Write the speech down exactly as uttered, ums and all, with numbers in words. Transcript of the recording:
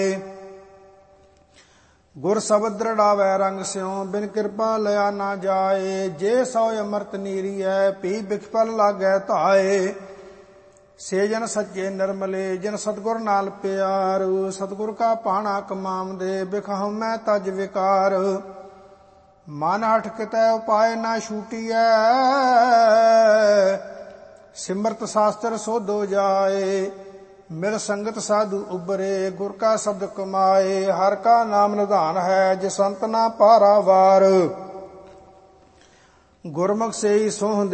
ਗੁਰ ਸ਼ਬਦ ਦ੍ਰਿੜਾਵੈ ਰੰਗ ਸਿਉ, ਬਿਨ ਕਿਰਪਾ ਲਿਆ ਨਾ ਜਾਏ। ਜੇ ਸੋ ਅੰਮ੍ਰਿਤ ਨੀਰੀਐ, ਪੀ ਬਿਖਪਲ ਲਾਗੈ ਧਾਏ। ਸੇ ਜਨ ਸੱਚੇ ਨਿਰਮਲੇ, ਜਿਨ ਸਤਿਗੁਰ ਨਾਲ ਪਿਆਰ। ਸਤਿਗੁਰ ਕਾ ਭਾਣਾ ਕਮਾਵਦੇ, ਬਿਖ ਹਉਮੈ ਤਜ ਵਿਕਾਰ। ਮਨ ਹਠ ਕਿਤੈ ਉਪਾਇ ਨਾ ਛੂਟੀਐ, ਸਿਮਰਤ ਸ਼ਾਸਤਰ ਸੋਧੋ ਜਾਏ। ਮਿਲ ਸੰਗਤ ਸਾਧੂ ਉਬਰੇ, ਗੁਰ ਕਾ ਸ਼ਬਦ ਕਮਾਏ। ਹਰ ਕਾ ਨਾਮ ਨਿਧਾਨ ਹੈ, ਜੇ ਸੰਤ ਨਾ ਪਾਰਾਵਾਰ। ਗੁਰਮੁਖ ਸੇਈ ਸੋਹ